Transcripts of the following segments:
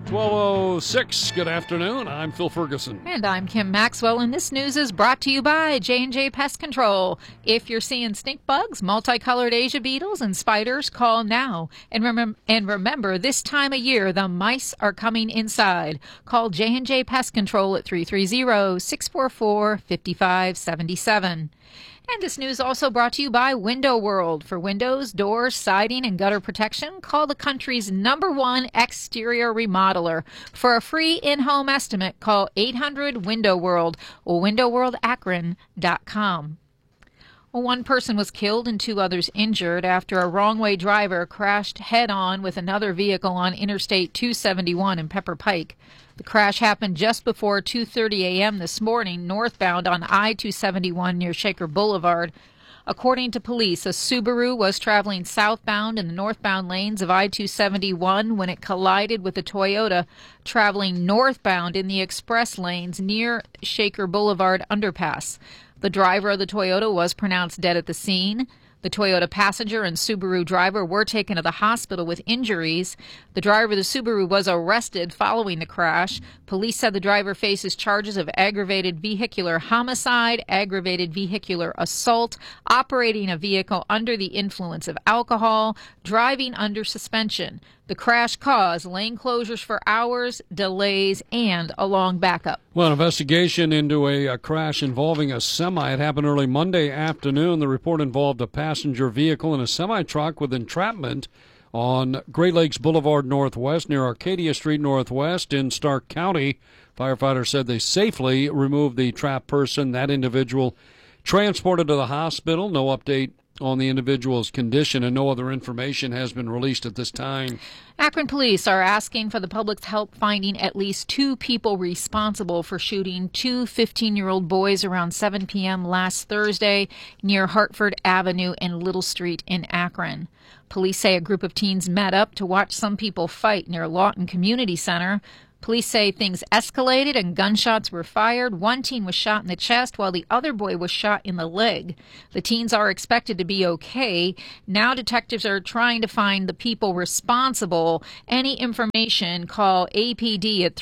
12:06. Good afternoon. I'm Phil Ferguson. And I'm Kim Maxwell, and this news is brought to you by J&J Pest Control. If you're seeing stink bugs, multicolored Asia beetles, and spiders, call now. And remember, this time of year, the mice are coming inside. Call J&J Pest Control at 330-644-5577. And this news also brought to you by Window World. For windows, doors, siding, and gutter protection, call the country's #1 exterior remodeler. For a free in-home estimate, call 800-WINDOW-WORLD or windowworldakron.com. One person was killed and 2 others injured after a wrong-way driver crashed head-on with another vehicle on Interstate 271 in Pepper Pike. The crash happened just before 2:30 a.m. this morning, northbound on I-271 near Shaker Boulevard. According to police, a Subaru was traveling southbound in the northbound lanes of I-271 when it collided with a Toyota traveling northbound in the express lanes near Shaker Boulevard underpass. The driver of the Toyota was pronounced dead at the scene. The Toyota passenger and Subaru driver were taken to the hospital with injuries. The driver of the Subaru was arrested following the crash. Police said the driver faces charges of aggravated vehicular homicide, aggravated vehicular assault, operating a vehicle under the influence of alcohol, driving under suspension. The crash caused lane closures for hours, delays, and a long backup. Well, an investigation into a crash involving a semi. It happened early Monday afternoon. The report involved a passenger vehicle and a semi-truck with entrapment on Great Lakes Boulevard Northwest near Arcadia Street Northwest in Stark County. Firefighters said they safely removed the trapped person. That individual transported to the hospital. No update on the individual's condition, and no other information has been released at this time. Akron police are asking for the public's help finding at least 2 people responsible for shooting 2 15-year-old boys around 7 p.m. last Thursday near Hartford Avenue and Little Street in Akron. Police say a group of teens met up to watch some people fight near Lawton Community Center. Police say things escalated and gunshots were fired. One teen was shot in the chest while the other boy was shot in the leg. The teens are expected to be okay. Now detectives are trying to find the people responsible. Any information, call APD at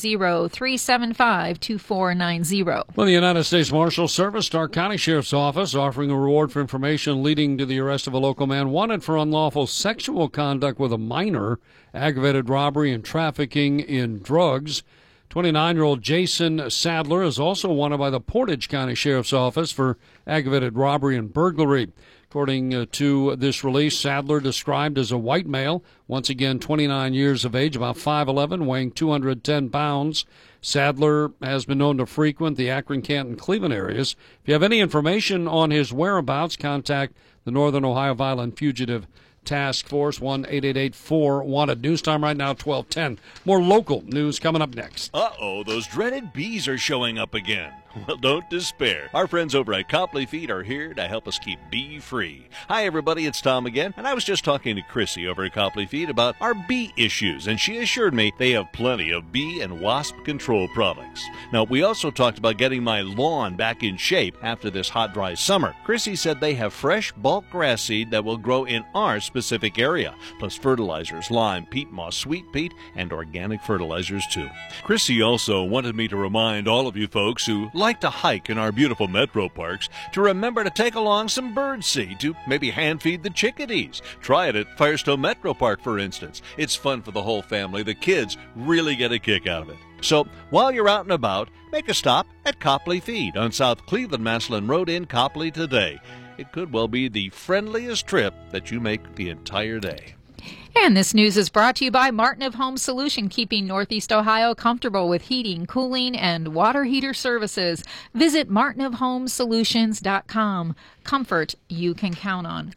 330-375-2490. Well, the United States Marshal Service, Stark County Sheriff's Office, offering a reward for information leading to the arrest of a local man wanted for unlawful sexual conduct with a minor, aggravated robbery, and trafficking in drugs. 29-year-old Jason Sadler is also wanted by the Portage County Sheriff's Office for aggravated robbery and burglary. According to this release, Sadler, described as a white male, once again 29 years of age, about 5'11", weighing 210 pounds. Sadler has been known to frequent the Akron, Canton, Cleveland areas. If you have any information on his whereabouts, contact the Northern Ohio Violent Fugitive Task Force, 1-888-4-WANTED. News time right now, 12:10. More local news coming up next. Uh-oh, those dreaded bees are showing up again. Well, don't despair. Our friends over at Copley Feed are here to help us keep bee-free. Hi, everybody, it's Tom again, and I was just talking to Chrissy over at Copley Feed about our bee issues, and she assured me they have plenty of bee and wasp control products. Now, we also talked about getting my lawn back in shape after this hot, dry summer. Chrissy said they have fresh bulk grass seed that will grow in our specific area, plus fertilizers, lime, peat moss, sweet peat, and organic fertilizers, too. Chrissy also wanted me to remind all of you folks who like to hike in our beautiful metro parks to remember to take along some bird seed to maybe hand feed the chickadees. Try it at Firestone Metro Park, for instance. It's fun for the whole family. The kids really get a kick out of it. So while you're out and about, make a stop at Copley Feed on South Cleveland-Massillon Road in Copley today. It could well be the friendliest trip that you make the entire day. And this news is brought to you by Martin of Home Solution, keeping Northeast Ohio comfortable with heating, cooling, and water heater services. Visit martinofhomesolutions.com. Comfort you can count on.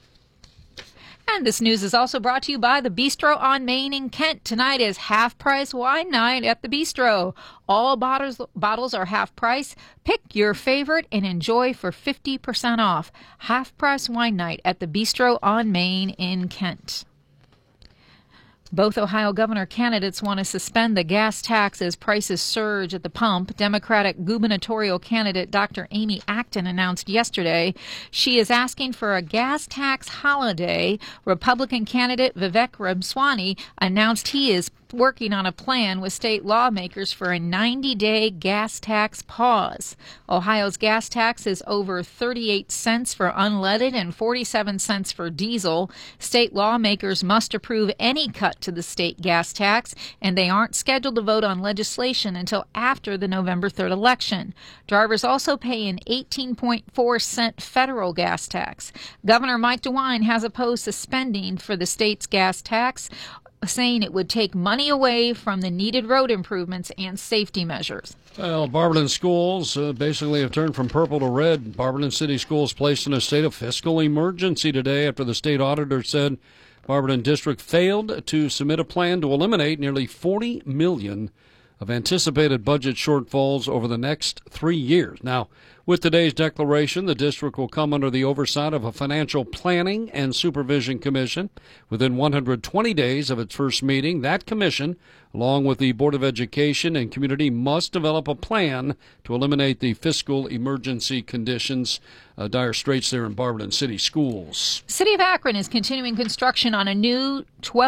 And this news is also brought to you by the Bistro on Main in Kent. Tonight is half-price wine night at the Bistro. All bottles are half price. Pick your favorite and enjoy for 50% off. Half-price wine night at the Bistro on Main in Kent. Both Ohio governor candidates want to suspend the gas tax as prices surge at the pump. Democratic gubernatorial candidate Dr. Amy Acton announced yesterday she is asking for a gas tax holiday. Republican candidate Vivek Ramaswamy announced he is working on a plan with state lawmakers for a 90-day gas tax pause. Ohio's gas tax is over 38 cents for unleaded and 47 cents for diesel. State lawmakers must approve any cut to the state gas tax, and they aren't scheduled to vote on legislation until after the November 3rd election. Drivers also pay an 18.4-cent federal gas tax. Governor Mike DeWine has opposed suspending for the state's gas tax, saying it would take money away from the needed road improvements and safety measures. Well, Barberton schools basically have turned from purple to red. Barberton City Schools placed in a state of fiscal emergency today after the state auditor said Barberton District failed to submit a plan to eliminate nearly $40 million of anticipated budget shortfalls over the next 3 years. Now, with today's declaration, the district will come under the oversight of a Financial Planning and Supervision Commission. Within 120 days of its first meeting, that commission, along with the Board of Education and Community, must develop a plan to eliminate the fiscal emergency conditions, dire straits there in Barberton City Schools. City of Akron is continuing construction on a new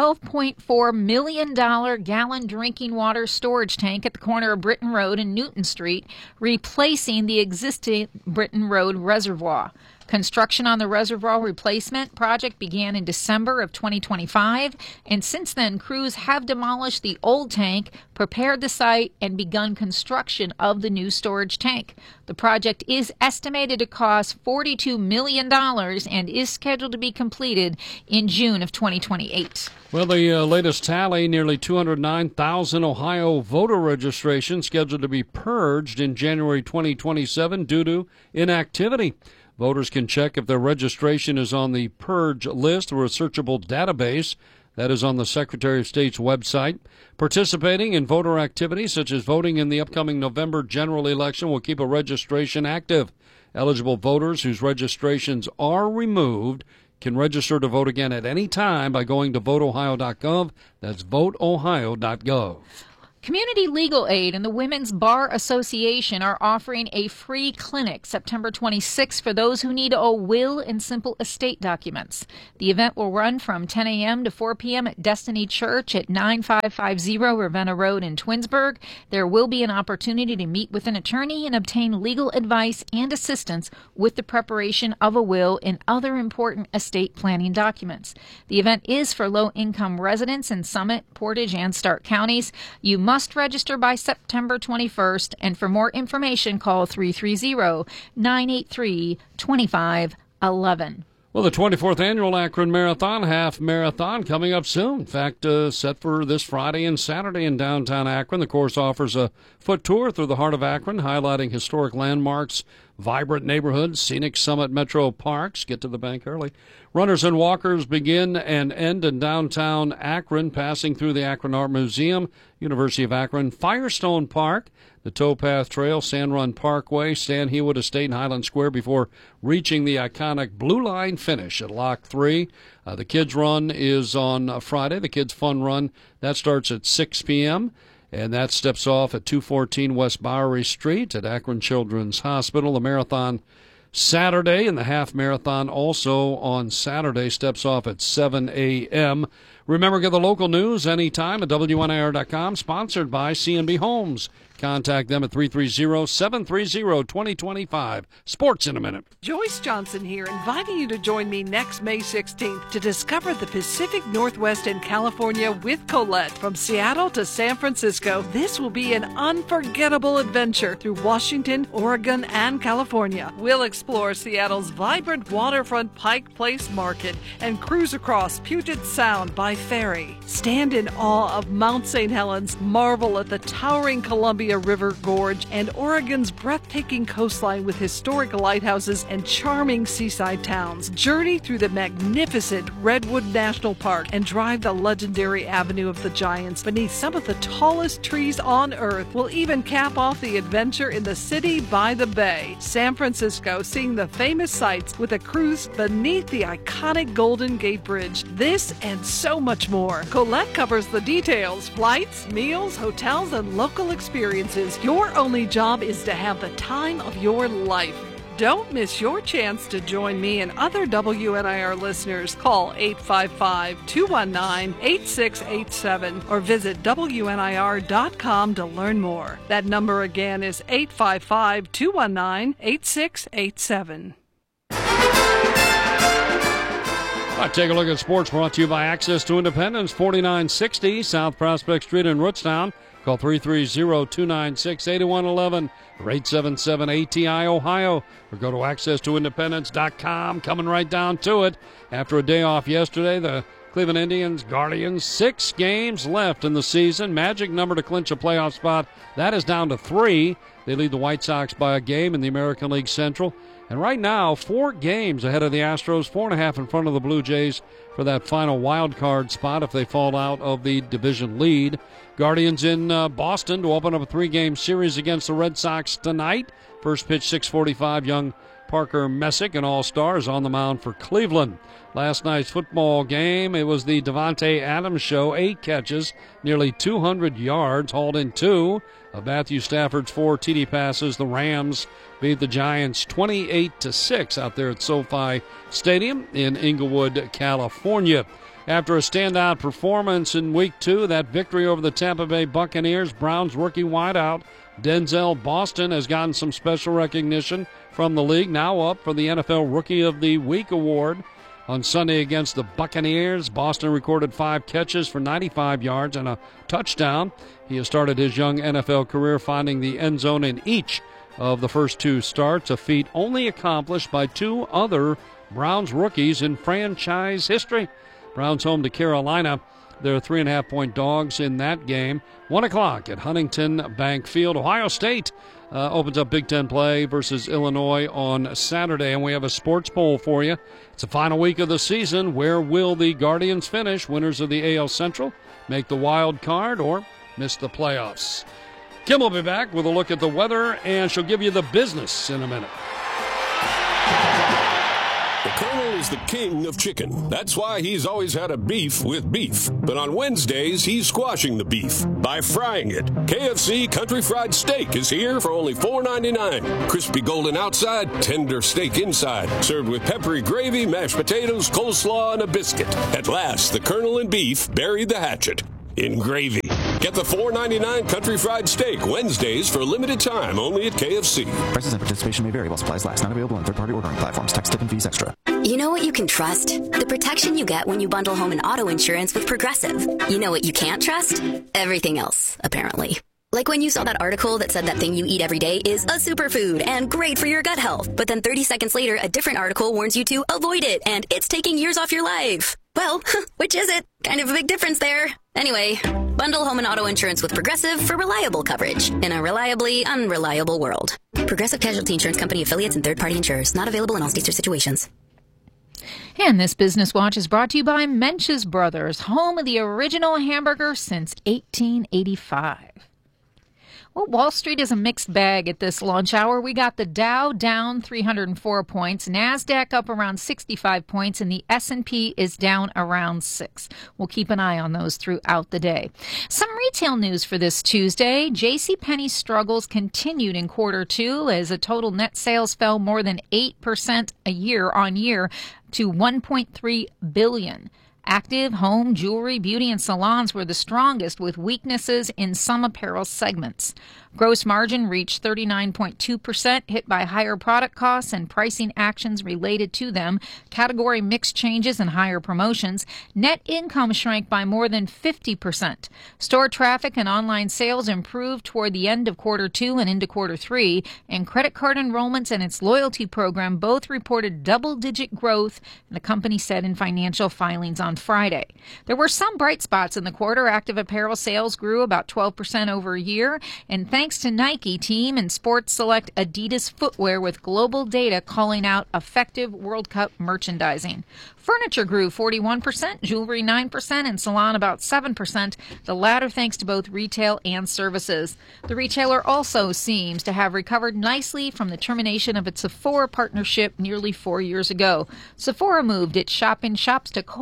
$12.4 million gallon drinking water storage tank at the corner of Britton Road and Newton Street, replacing the existing Britton Road reservoir. Construction on the reservoir replacement project began in December of 2025, and since then, crews have demolished the old tank, prepared the site, and begun construction of the new storage tank. The project is estimated to cost $42 million and is scheduled to be completed in June of 2028. Well, the latest tally, nearly 209,000 Ohio voter registrations scheduled to be purged in January 2027 due to inactivity. Voters can check if their registration is on the purge list or a searchable database that is on the Secretary of State's website. Participating in voter activities such as voting in the upcoming November general election will keep a registration active. Eligible voters whose registrations are removed can register to vote again at any time by going to voteohio.gov. That's voteohio.gov. Community Legal Aid and the Women's Bar Association are offering a free clinic September 26 for those who need a will and simple estate documents. The event will run from 10 a.m. to 4 p.m. at Destiny Church at 9550 Ravenna Road in Twinsburg. There will be an opportunity to meet with an attorney and obtain legal advice and assistance with the preparation of a will and other important estate planning documents. The event is for low-income residents in Summit, Portage, and Stark counties. You must register by September 21st, and for more information, call 330-983-2511. Well, the 24th Annual Akron Marathon Half Marathon coming up soon. In fact, set for this Friday and Saturday in downtown Akron. The course offers a foot tour through the heart of Akron, highlighting historic landmarks, vibrant neighborhoods, scenic Summit Metro parks. Get to the bank early. Runners and walkers begin and end in downtown Akron, passing through the Akron Art Museum, University of Akron, Firestone Park, the Towpath Trail, Sand Run Parkway, Stan Hewitt Estate, and Highland Square before reaching the iconic Blue Line finish at Lock 3. The Kids Run is on Friday. The Kids Fun Run, that starts at 6 p.m., and that steps off at 214 West Bowery Street at Akron Children's Hospital. The marathon Saturday, and the half marathon also on Saturday steps off at 7 a.m. Remember, get the local news anytime at WNIR.com, sponsored by C&B Homes. Contact them at 330-730-2025. Sports in a minute. Joyce Johnson here, inviting you to join me next May 16th to discover the Pacific Northwest and California with Colette. From Seattle to San Francisco, this will be an unforgettable adventure through Washington, Oregon, and California. We'll explore Seattle's vibrant waterfront Pike Place Market and cruise across Puget Sound by ferry. Stand in awe of Mount St. Helens, marvel at the towering Columbia River Gorge, and Oregon's breathtaking coastline with historic lighthouses and charming seaside towns. Journey through the magnificent Redwood National Park and drive the legendary Avenue of the Giants beneath some of the tallest trees on Earth. We'll even cap off the adventure in the city by the bay, San Francisco, seeing the famous sights with a cruise beneath the iconic Golden Gate Bridge. This and so much more. Colette covers the details: flights, meals, hotels, and local experiences. Your only job is to have the time of your life. Don't miss your chance to join me and other WNIR listeners. Call 855-219-8687 or visit WNIR.com to learn more. That number again is 855-219-8687. All right, take a look at sports brought to you by Access to Independence, 4960 South Prospect Street in Rootstown. Call 330-296-8111 or 877-ATI-OHIO or go to accesstoindependence.com. Coming right down to it. After a day off yesterday, the Cleveland Indians, Guardians, 6 games left in the season. Magic number to clinch a playoff spot. That is down to 3. They lead the White Sox by a game in the American League Central. And right now, 4 games ahead of the Astros, 4.5 in front of the Blue Jays for that final wild card spot if they fall out of the division lead. Guardians in Boston to open up a 3-game series against the Red Sox tonight. First pitch, 6:45, young Parker Messick, an all-star, is on the mound for Cleveland. Last night's football game, it was the Davante Adams show. 8 catches, nearly 200 yards, hauled in 2 of Matthew Stafford's 4 TD passes. The Rams beat the Giants 28-6 out there at SoFi Stadium in Inglewood, California. After a standout performance in Week 2, that victory over the Tampa Bay Buccaneers, Browns rookie wideout Denzel Boston has gotten some special recognition from the league, now up for the NFL Rookie of the Week award. On Sunday against the Buccaneers, Boston recorded 5 catches for 95 yards and a touchdown. He has started his young NFL career finding the end zone in each of the first 2 starts, a feat only accomplished by 2 other Browns rookies in franchise history. Browns home to Carolina. They're 3.5-point dogs in that game. 1 o'clock at Huntington Bank Field. Ohio State opens up Big Ten play versus Illinois on Saturday, and we have a sports poll for you. It's the final week of the season. Where will the Guardians finish? Winners of the AL Central make the wild card or miss the playoffs? Kim will be back with a look at the weather, and she'll give you the business in a minute. The Colonel is the king of chicken. That's why he's always had a beef with beef. But on Wednesdays, he's squashing the beef by frying it. KFC Country Fried Steak is here for only $4.99. Crispy golden outside, tender steak inside. Served with peppery gravy, mashed potatoes, coleslaw, and a biscuit. At last, the Colonel and beef buried the hatchet in gravy. Get the $4.99 Country Fried Steak Wednesdays for a limited time only at KFC. Prices and participation may vary while supplies last. Not available on third-party ordering platforms. Tax, tip, and fees extra. You know what you can trust? The protection you get when you bundle home and auto insurance with Progressive. You know what you can't trust? Everything else, apparently. Like when you saw that article that said that thing you eat every day is a superfood and great for your gut health. But then 30 seconds later, a different article warns you to avoid it and it's taking years off your life. Well, which is it? Kind of a big difference there. Anyway, bundle home and auto insurance with Progressive for reliable coverage in a reliably unreliable world. Progressive Casualty Insurance Company affiliates and third-party insurers. Not available in all states or situations. And this Business Watch is brought to you by Mench's Brothers, home of the original hamburger since 1885. Well, Wall Street is a mixed bag at this lunch hour. We got the Dow down 304 points, NASDAQ up around 65 points, and the S&P is down around 6. We'll keep an eye on those throughout the day. Some retail news for this Tuesday. JCPenney's struggles continued in quarter 2 as a total net sales fell more than 8% a year on year to $1.3 billion. Active, home, jewelry, beauty, and salons were the strongest, with weaknesses in some apparel segments. Gross margin reached 39.2%, hit by higher product costs and pricing actions related to them, category mix changes and higher promotions. Net income shrank by more than 50%. Store traffic and online sales improved toward the end of quarter 2 and into quarter 3, and credit card enrollments and its loyalty program both reported double-digit growth, the company said in financial filings on Friday. There were some bright spots in the quarter. Active apparel sales grew about 12% over a year, and thanks to Nike, team and sports select Adidas footwear with global data calling out effective World Cup merchandising. Furniture grew 41%, jewelry 9%, and salon about 7%, the latter thanks to both retail and services. The retailer also seems to have recovered nicely from the termination of its Sephora partnership nearly 4 years ago. Sephora moved its shop-in-shops to Kohl's,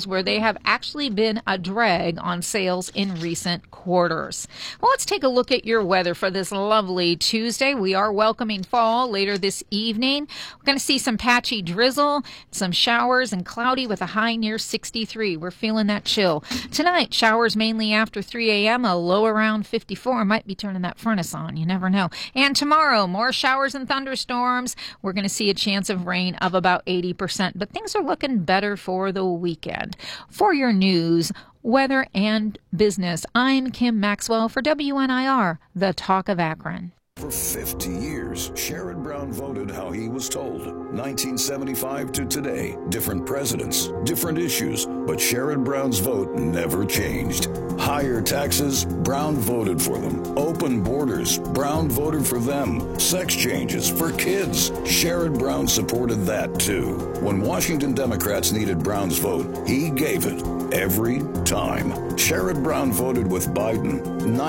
where they have actually been a drag on sales in recent quarters. Well, let's take a look at your weather for this lovely Tuesday. We are welcoming fall later this evening. We're going to see some patchy drizzle, some showers, and cloudy with a high near 63. We're feeling that chill. Tonight, showers mainly after 3 a.m., a low around 54. Might be turning that furnace on. You never know. And tomorrow, more showers and thunderstorms. We're going to see a chance of rain of about 80%, but things are looking better for the weekend. For your news, weather, and business, I'm Kim Maxwell for WNIR, the Talk of Akron. For 50 years, Sherrod Brown voted how he was told. 1975 to today, different presidents, different issues, but Sherrod Brown's vote never changed. Higher taxes, Brown voted for them. Open borders, Brown voted for them. Sex changes for kids, Sherrod Brown supported that too. When Washington Democrats needed Brown's vote, he gave it every time. Sherrod Brown voted with Biden,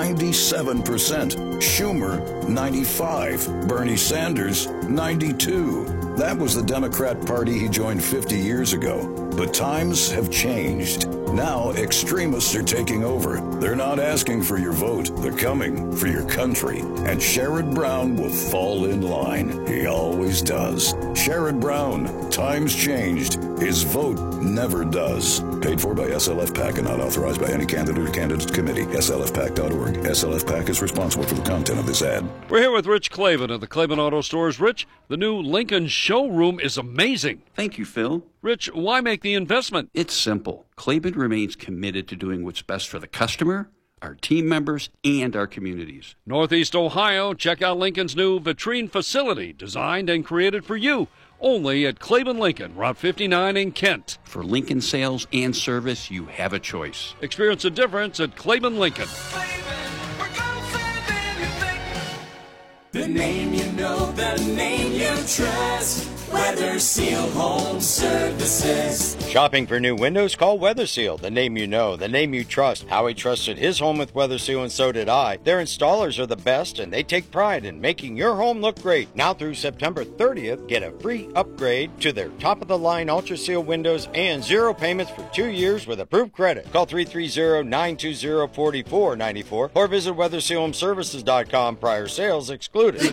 97%. Schumer, 95. Bernie Sanders, 92. That was the Democrat Party he joined 50 years ago. But times have changed. Now extremists are taking over. They're not asking for your vote. They're coming for your country. And Sherrod Brown will fall in line. He always does. Sherrod Brown, times changed. His vote never does. Paid for by SLF PAC and not authorized by any candidate or candidate committee. SLFPAC.org. SLF PAC is responsible for the content of this ad. We're here with Rich Clavin of the Clavin Auto Stores. Rich, the new Lincoln showroom is amazing. Thank you, Phil. Rich, why make the investment? It's simple. Clavin remains committed to doing what's best for the customer, our team members, and our communities. Northeast Ohio, check out Lincoln's new vitrine facility, designed and created for you. Only at Clavin Lincoln, Route 59 in Kent. For Lincoln sales and service, you have a choice. Experience the difference at Clavin Lincoln. The name you know, the name you trust. Weather Seal Home Services. Shopping for new windows? Call Weather Seal. The name you know, the name you trust. Howie trusted his home with Weather Seal, and so did I. Their installers are the best, and they take pride in making your home look great. Now through September 30th, get a free upgrade to their top-of-the-line Ultra Seal windows and 0 payments for 2 years with approved credit. Call 330-920-4494 or visit WeatherSealHomeservices.com. Prior sales excluded.